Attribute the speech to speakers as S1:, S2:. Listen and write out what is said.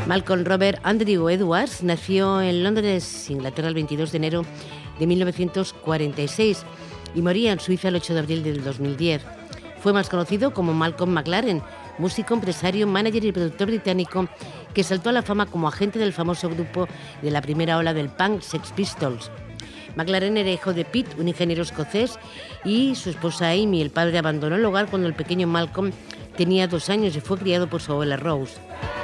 S1: Malcolm Robert Andrew Edwards nació en Londres, Inglaterra, el 22 de enero de 1946 y moría en Suiza el 8 de abril del 2010. Fue más conocido como Malcolm McLaren, músico, empresario, manager y productor británico que saltó a la fama como agente del famoso grupo de la primera ola del punk Sex Pistols. McLaren era hijo de Pete, un ingeniero escocés, y su esposa Amy. El padre abandonó el hogar cuando el pequeño Malcolm tenía 2 años y fue criado por su abuela Rose.